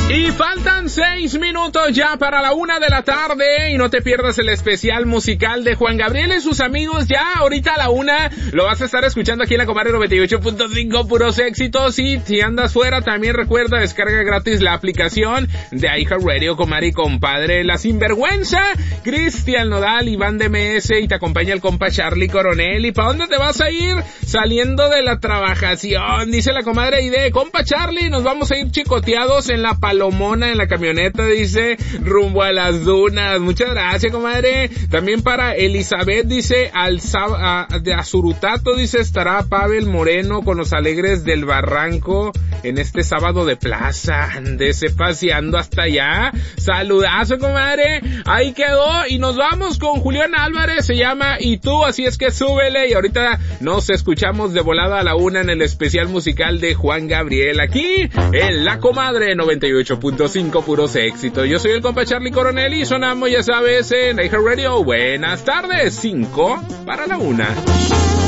Y faltan 6 minutos ya para la 1 de la tarde y no te pierdas el especial musical de Juan Gabriel y sus amigos. Ya ahorita a la 1 lo vas a estar escuchando aquí en la Comadre 98.5, puros éxitos. Y si andas fuera también recuerda, descarga gratis la aplicación de iHeartRadio, comadre y compadre. La Sinvergüenza, Cristian Nodal, Iván de MS y te acompaña el compa Charlie Coronel. ¿Y para dónde te vas a ir? Saliendo de la trabajación, dice la comadre Ide. Compa Charlie, nos vamos a ir chicoteados en la Palomona, en la camioneta, dice, rumbo a las dunas. Muchas gracias, comadre. También para Elizabeth, dice, de Azurutato, dice, estará Pavel Moreno con los Alegres del Barranco en este sábado de plaza. Andese paseando hasta allá. Saludazo, comadre. Ahí quedó y nos vamos con Julián Álvarez, se llama Y Tú, así es que súbele. Y ahorita nos escuchamos de volada a la 1 en el especial musical de Juan Gabriel, aquí en la Comadre 98.5, puros éxitos. Yo soy el compa Charlie Coronel y sonamos, ya sabes, en iHeartRadio. Buenas tardes, 5 para la 1.